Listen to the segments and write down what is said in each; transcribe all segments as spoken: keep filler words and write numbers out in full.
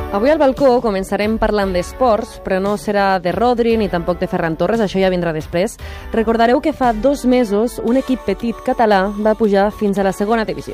Avui al balcó començarem parlant d'esports, però no serà de Rodri ni tampoc de Ferran Torres, això ja vindrà després. Recordareu que fa dos mesos un equip petit català va pujar fins a la segona divisió.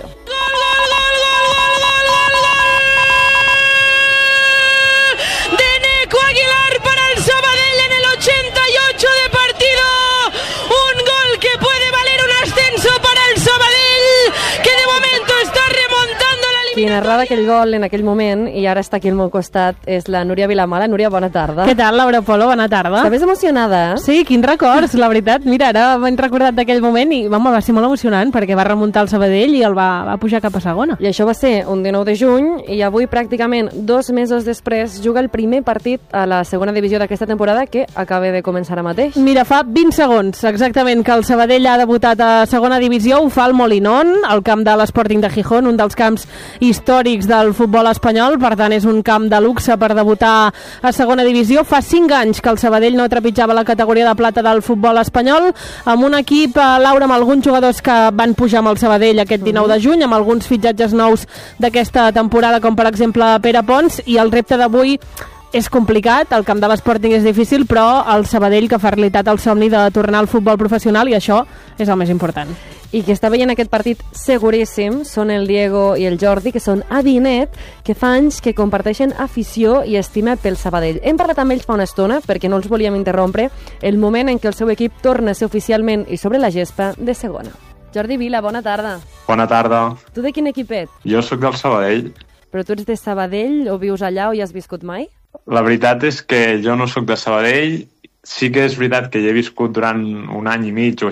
Qui narrava aquell gol en aquell moment i ara està aquí al meu costat és la Núria Vilamala. Núria, bona tarda. Què tal, Laura Polo? Bona tarda. Estaves emocionada, eh? Sí, quins records, la veritat. Mira, ara m'he recordat d'aquell moment i vam, va ser molt emocionant perquè va remuntar el Sabadell i el va, va pujar cap a segona. I això va ser un dinou de juny i avui pràcticament dos mesos després juga el primer partit a la segona divisió d'aquesta temporada que acaba de començar ara mateix. Mira, fa vint segons exactament que el Sabadell ha debutat a segona divisió, ho fa el Molinón, al camp de l'Sporting de Gijón, un dels camps històrics del futbol espanyol, per tant és un camp de luxe per debutar a segona divisió. Fa cinc anys que el Sabadell no trepitjava la categoria de plata del futbol espanyol, amb un equip, eh, Laura, amb alguns jugadors que van pujar amb el Sabadell aquest dinou de juny, amb alguns fitxatges nous d'aquesta temporada, com per exemple Pere Pons, i el repte d'avui és complicat, el camp de l'Sporting és difícil, però el Sabadell que fa realitat el somni de tornar al futbol professional, i això és el més important. I qui està veient aquest partit seguríssim són el Diego i el Jordi, que són avi i net, que fa anys que comparteixen afició i estima pel Sabadell. Hem parlat amb ells fa una estona, perquè no els volíem interrompre, el moment en què el seu equip torna a ser oficialment i sobre la gespa de segona. Jordi Vila, bona tarda. Bona tarda. Tu de quin equip ets? Jo sóc del Sabadell. Però tu ets de Sabadell o vius allà o hi has viscut mai? La veritat és que jo no sóc de Sabadell. Sí que és veritat que hi he viscut durant un any i mig o